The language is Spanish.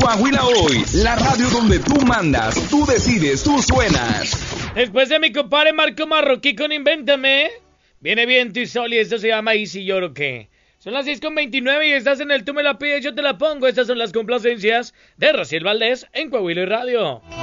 Coahuila Hoy, la radio donde tú mandas, tú decides, tú suenas. Después de mi compadre Marco Marroquí con Invéntame, viene Viento y Sol y esto se llama Y si lloro qué. Son las 6:29 y estás en el Tú me la pides, yo te la pongo. Estas son las complacencias de Raciel Valdés en Coahuila y Radio.